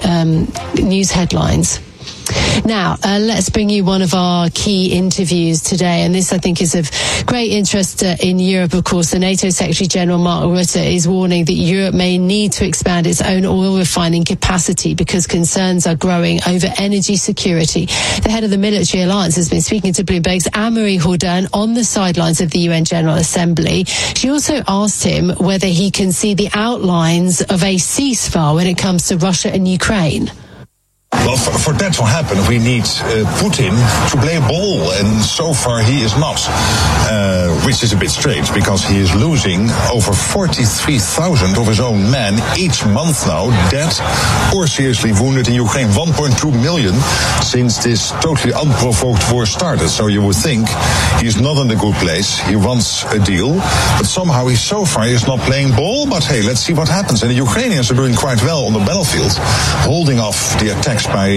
headlines. Now, let's bring you one of our key interviews today, and this I think is of great interest in Europe. Of course, the NATO Secretary-General Mark Rutte is warning that Europe may need to expand its own oil refining capacity because concerns are growing over energy security. The head of the military alliance has been speaking to Bloomberg's Anne-Marie Jourdain on the sidelines of the UN General Assembly. She also asked him whether he can see the outlines of a ceasefire when it comes to Russia and Ukraine. Well, for that to happen, we need Putin to play ball, and so far he is not, which is a bit strange because he is losing over 43,000 of his own men each month now, dead or seriously wounded in Ukraine. 1.2 million since this totally unprovoked war started. So you would think he's not in a good place. He wants a deal, but somehow he so far is not playing ball. But hey, let's see what happens. And the Ukrainians are doing quite well on the battlefield, holding off the attacks by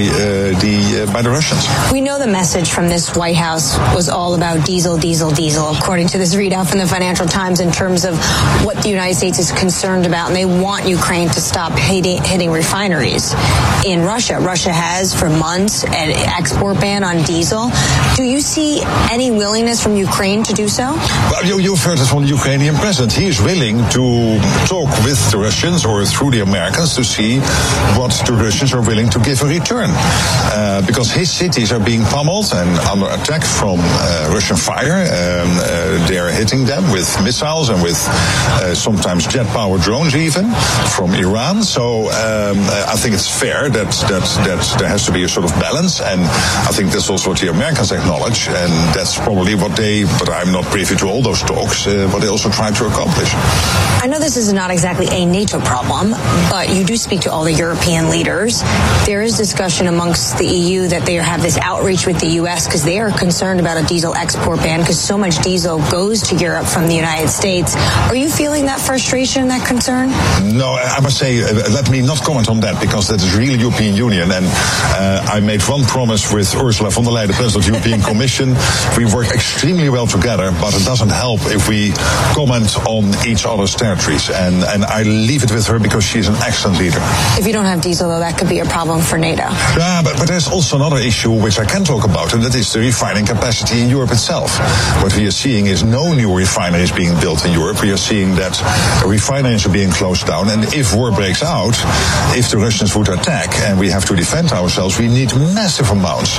the Russians. We know the message from this White House was all about diesel, according to this readout from the Financial Times, in terms of what the United States is concerned about, and they want Ukraine to stop hitting refineries in Russia. Russia has for months an export ban on diesel. Do you see any willingness from Ukraine to do so? Well, you've heard it from the Ukrainian president. He is willing to talk with the Russians or through the Americans to see what the Russians are willing to give in return. Because his cities are being pummeled and under attack from Russian fire. They are hitting them with missiles and with sometimes jet-powered drones even from Iran. So I think it's fair that there has to be a sort of balance, and I think that's also what the Americans acknowledge, and that's probably what but I'm not privy to all those talks, what they also try to accomplish. I know this is not exactly a NATO problem, but you do speak to all the European leaders. There is discussion amongst the EU that they have this outreach with the U.S. because they are concerned about a diesel export ban because so much diesel goes to Europe from the United States. Are you feeling that frustration, that concern? No, I must say, let me not comment on that because that is really European Union. And I made one promise with Ursula von der Leyen, the President of the European Commission. We work extremely well together, but it doesn't help if we comment on each other's territories. And I leave it with her because she's an excellent leader. If you don't have diesel, though, that could be a problem for NATO. NATO. Yeah, but there's also another issue which I can talk about, and that is the refining capacity in Europe itself. What we are seeing is no new refineries being built in Europe. We are seeing that refineries are being closed down, and if war breaks out, if the Russians would attack and we have to defend ourselves, we need massive amounts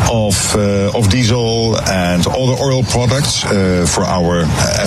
of diesel and other oil products for our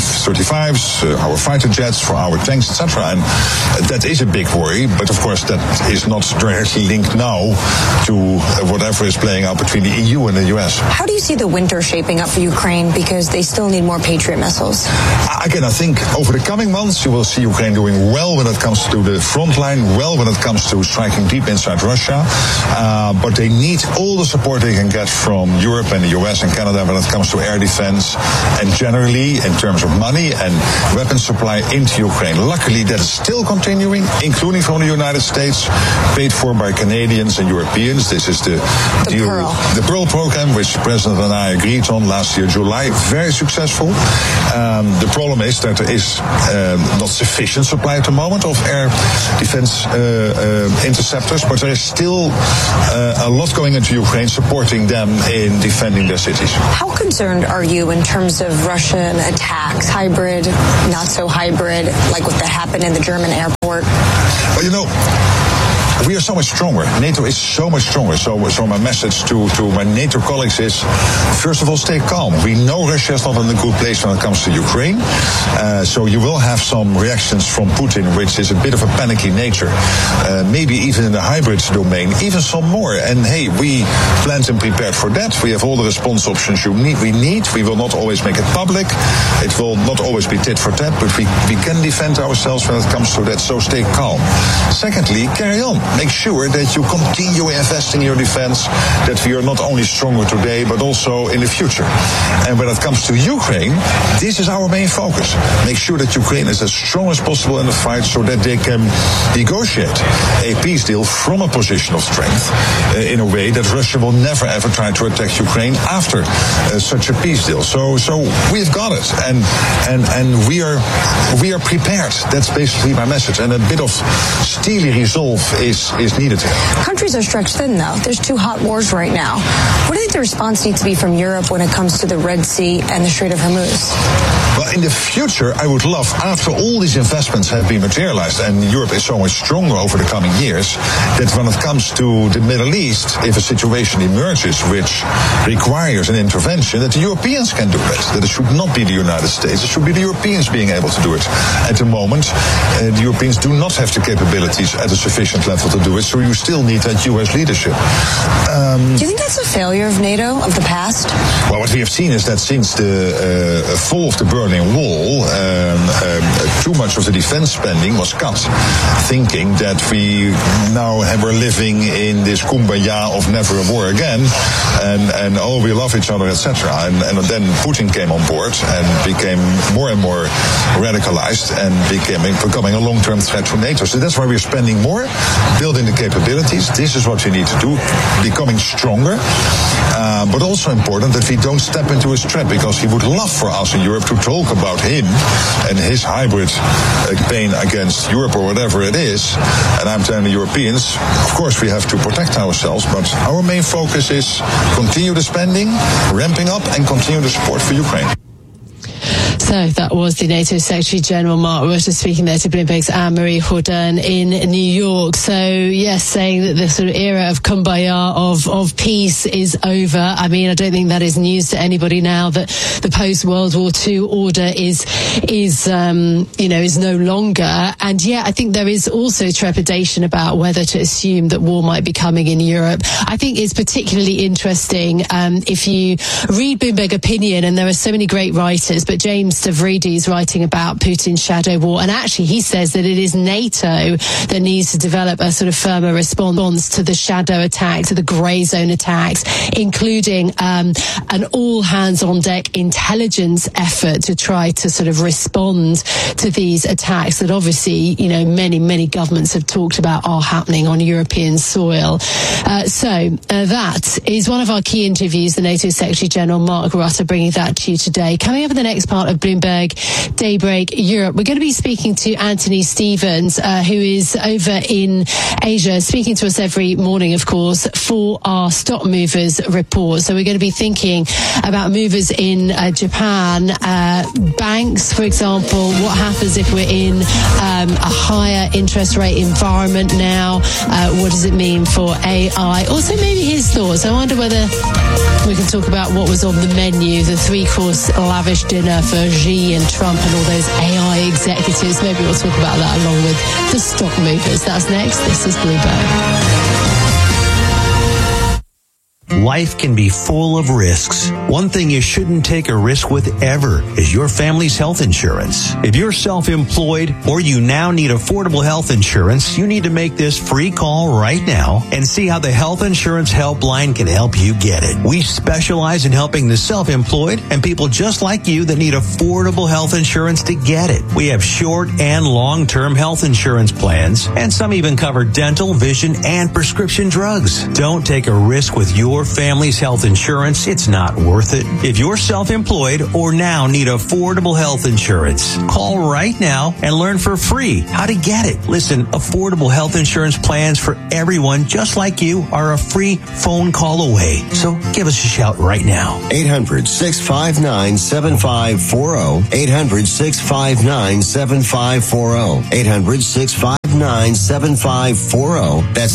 F-35s, our fighter jets, for our tanks, etc. And that is a big worry, but of course that is not directly linked now to whatever is playing out between the EU and the US. How do you see the winter shaping up for Ukraine, because they still need more Patriot missiles? Again, I think over the coming months you will see Ukraine doing well when it comes to the front line, well when it comes to striking deep inside Russia, but they need all the support they can get from Europe and the US and Canada when it comes to air defense and generally in terms of money and weapon supply into Ukraine. Luckily, that is still continuing, including from the United States, paid for by Canadians and Europeans. This is the Pearl program, which the President and I agreed on last year, July. Very successful. The problem is that there is not sufficient supply at the moment of air defense interceptors, but there is still a lot going into Ukraine, supporting them in defending their cities. How concerned are you in terms of Russian attacks, hybrid, not so hybrid, like what happened in the German airport? Well, you know, we are so much stronger. NATO is so much stronger. So my message to my NATO colleagues is, first of all, stay calm. We know Russia is not in a good place when it comes to Ukraine. So you will have some reactions from Putin, which is a bit of a panicky nature. Maybe even in the hybrid domain, even some more. And hey, we planned and prepared for that. We have all the response options we need. We will not always make it public. It will not always be tit for tat, but we can defend ourselves when it comes to that. So stay calm. Secondly, carry on. Make sure that you continue investing in your defense, that we are not only stronger today, but also in the future. And when it comes to Ukraine, this is our main focus. Make sure that Ukraine is as strong as possible in the fight so that they can negotiate a peace deal from a position of strength in a way that Russia will never ever try to attack Ukraine after such a peace deal. So we've got it, and we are prepared. That's basically my message. And a bit of steely resolve is needed here. Countries are stretched thin, though. There's two hot wars right now. What do you think the response needs to be from Europe when it comes to the Red Sea and the Strait of Hormuz? Well, in the future, I would love, after all these investments have been materialized, and Europe is so much stronger over the coming years, that when it comes to the Middle East, if a situation emerges which requires an intervention, that the Europeans can do it. That it should not be the United States. It should be the Europeans being able to do it. At the moment, the Europeans do not have the capabilities at a sufficient level to do it, so you still need that US leadership. Do you think that's a failure of NATO of the past? Well, what we have seen is that since the fall of the Berlin Wall, too much of the defense spending was cut, thinking that we now were living in this kumbaya of never a war again, and oh, we love each other, etc. And then Putin came on board and became more and more radicalized and becoming a long-term threat to NATO. So that's why we're spending more, building the capabilities. This is what we need to do, becoming stronger, but also important that we don't step into his trap, because he would love for us in Europe to talk about him and his hybrid campaign against Europe or whatever it is. And I'm telling the Europeans, of course we have to protect ourselves, but our main focus is continue the spending, ramping up, and continue the support for Ukraine. So that was the NATO Secretary General Mark Rutte speaking there to Bloomberg's Anne-Marie Jourdain in New York. So yes, saying that the sort of era of kumbaya, of peace is over. I mean, I don't think that is news to anybody now that the post-World War II order is no longer. And yeah, I think there is also trepidation about whether to assume that war might be coming in Europe. I think it's particularly interesting if you read Bloomberg Opinion, and there are so many great writers, but James Stavridis writing about Putin's shadow war, and actually he says that it is NATO that needs to develop a sort of firmer response to the shadow attacks, to the grey zone attacks, including an all-hands-on-deck intelligence effort to try to sort of respond to these attacks that obviously, many governments have talked about are happening on European soil. So that is one of our key interviews, the NATO Secretary General Mark Rutte, bringing that to you today. Coming up in the next part of Bloomberg Daybreak Europe. We're going to be speaking to Anthony Stevens, who is over in Asia, speaking to us every morning, of course, for our Stock Movers report. So we're going to be thinking about movers in Japan, banks, for example. What happens if we're in a higher interest rate environment now? What does it mean for AI? Also, maybe his thoughts. I wonder whether we can talk about what was on the menu, the 3-course lavish dinner for Xi and Trump and all those AI executives. Maybe we'll talk about that along with the stock movers. That's next. This is Bloomberg. Life can be full of risks. One thing you shouldn't take a risk with ever is your family's health insurance. If you're self-employed or you now need affordable health insurance, you need to make this free call right now and see how the Health Insurance Helpline can help you get it. We specialize in helping the self-employed and people just like you that need affordable health insurance to get it. We have short and long-term health insurance plans, and some even cover dental, vision, and prescription drugs. Don't take a risk with your family's health insurance. It's not worth it. If you're self-employed or now need affordable health insurance, call right now and learn for free how to get it. Listen, affordable health insurance plans for everyone just like you are a free phone call away. So give us a shout right now. 800-659-7540. 800-659-7540. 800-659-7540. That's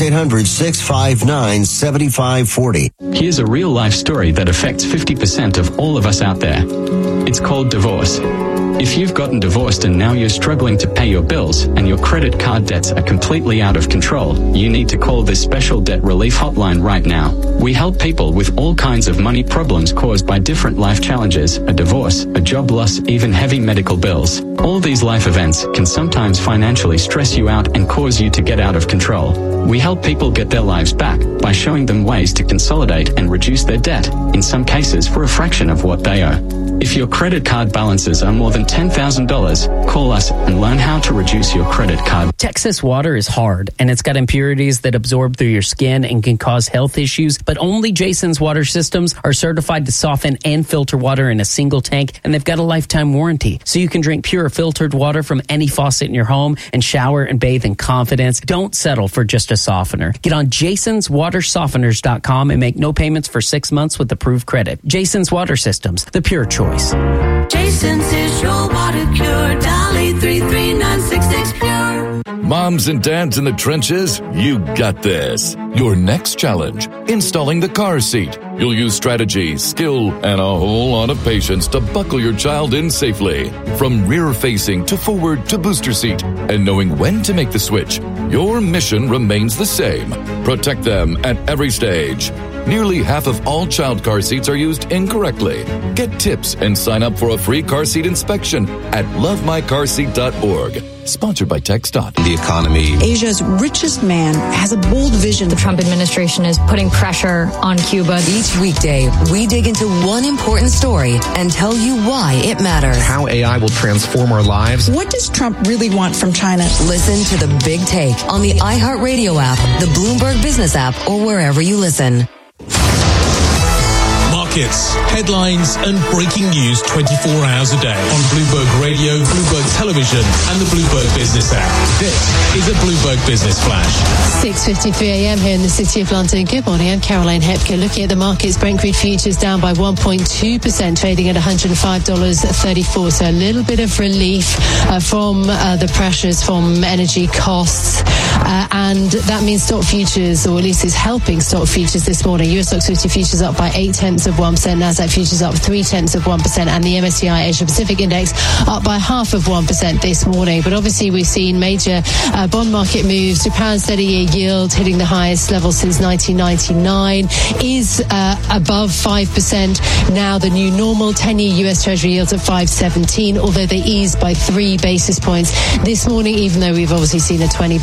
800-659-7540. Here's a real-life story that affects 50% of all of us out there. It's called divorce. If you've gotten divorced and now you're struggling to pay your bills and your credit card debts are completely out of control, you need to call this special debt relief hotline right now. We help people with all kinds of money problems caused by different life challenges, a divorce, a job loss, even heavy medical bills. All these life events can sometimes financially stress you out and cause you to get out of control. We help people get their lives back by showing them ways to consolidate and reduce their debt, in some cases for a fraction of what they owe. If your credit card balances are more than $10,000, call us and learn how to reduce your credit card. Texas water is hard, and it's got impurities that absorb through your skin and can cause health issues, but only Jason's water systems are certified to soften and filter water in a single tank, and they've got a lifetime warranty. So you can drink pure filtered water from any faucet in your home and shower and bathe in confidence. Don't settle for just a softener. Get on jasonswatersofteners.com and make no payments for 6 months with approved credit. Jason's Water Systems, the pure choice. Jason's is your water cure. Dolly 33966 Pure. Moms and dads in the trenches, you got this. Your next challenge, installing the car seat. You'll use strategy, skill, and a whole lot of patience to buckle your child in safely. From rear-facing to forward to booster seat, and knowing when to make the switch, your mission remains the same. Protect them at every stage. Nearly half of all child car seats are used incorrectly. Get tips and sign up for a free car seat inspection at lovemycarseat.org. Sponsored by TxDOT. The economy. Asia's richest man has a bold vision. The Trump administration is putting pressure on Cuba. Each weekday, we dig into one important story and tell you why it matters. How AI will transform our lives. What does Trump really want from China? Listen to The Big Take on the iHeartRadio app, the Bloomberg Business app, or wherever you listen. Markets, headlines and breaking news 24 hours a day on Bloomberg Radio, Bloomberg Television and the Bloomberg Business app. This is a Bloomberg Business Flash. 6:53 a.m. here in the City of London. Good morning, I'm Caroline Hepker. Looking at the markets, Brent crude futures down by 1.2%, trading at $105.34. So a little bit of relief from the pressures from energy costs. And that means stock futures, or at least is helping stock futures this morning. US Stoxx 50 futures up by 0.8%, Nasdaq futures up 0.3%, and the MSCI Asia Pacific Index up by 0.5% this morning. But obviously we've seen major bond market moves. Japan's 30-year yield hitting the highest level since 1999 is above 5% now, the new normal. 10-year US Treasury yields at 5.17, although they eased by 3 basis points this morning, even though we've obviously seen a 20 basis point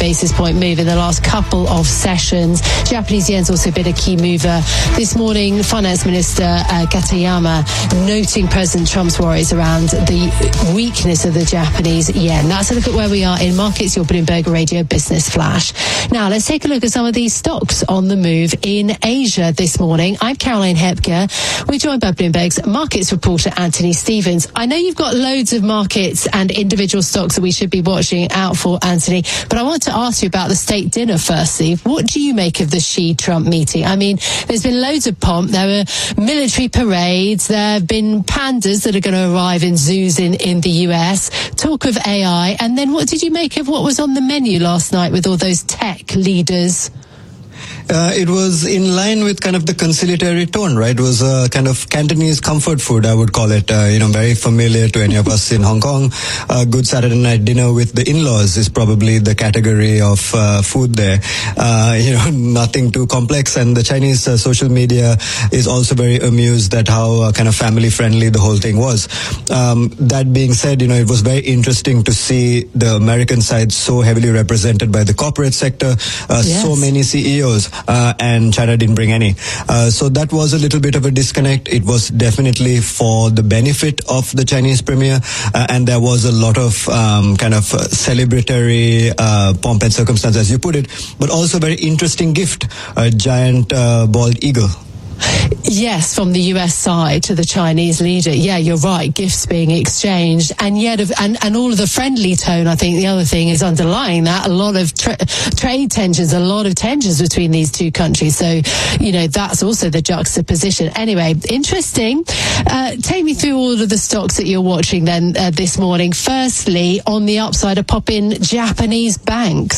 point move in the last couple of sessions. Japanese yen's also been a key mover. This morning, Finance Minister Katayama noting President Trump's worries around the weakness of the Japanese yen. That's a look at where we are in markets. Your Bloomberg Radio Business Flash. Now, let's take a look at some of these stocks on the move in Asia this morning. I'm Caroline Hepker. We're joined by Bloomberg's markets reporter Anthony Stevens. I know you've got loads of markets and individual stocks that we should be watching out for, Anthony, but I want to ask you about the state dinner firstly. What do you make of the Xi-Trump meeting? I mean, there's been loads of pomp. There were military parades. There have been pandas that are going to arrive in zoos in the US. Talk of AI. And then what did you make of what was on the menu last night with all those tech leaders? It was in line with kind of the conciliatory tone, right? It was a kind of Cantonese comfort food, I would call it, very familiar to any of us in Hong Kong. A good Saturday night dinner with the in-laws is probably the category of food there. Nothing too complex. And the Chinese social media is also very amused at how kind of family-friendly the whole thing was. That being said, it was very interesting to see the American side so heavily represented by the corporate sector, yes. So many CEOs. And China didn't bring any. So that was a little bit of a disconnect. It was definitely for the benefit of the Chinese premier, and there was a lot of kind of celebratory pomp and circumstance, as you put it, but also a very interesting gift, a giant bald eagle. Yes, from the US side to the Chinese leader. Yeah, you're right. Gifts being exchanged, and yet, and all of the friendly tone. I think the other thing is underlying that a lot of trade tensions, a lot of tensions between these two countries. So, that's also the juxtaposition. Anyway, interesting. Take me through all of the stocks that you're watching then this morning. Firstly, on the upside, a pop in Japanese banks.